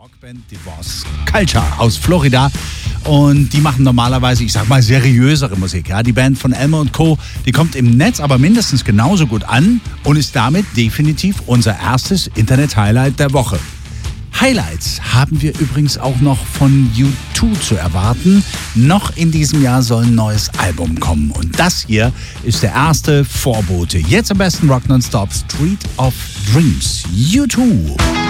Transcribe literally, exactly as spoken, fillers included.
Rockband Divorce Culture aus Florida und die machen normalerweise, ich sag mal, seriösere Musik. Ja? Die Band von Elmer und Co., die kommt im Netz aber mindestens genauso gut an und ist damit definitiv unser erstes Internet-Highlight der Woche. Highlights haben wir übrigens auch noch von U zwei zu erwarten. Noch in diesem Jahr soll ein neues Album kommen und das hier ist der erste Vorbote. Jetzt am besten Rock Nonstop, Street of Dreams, U zwei.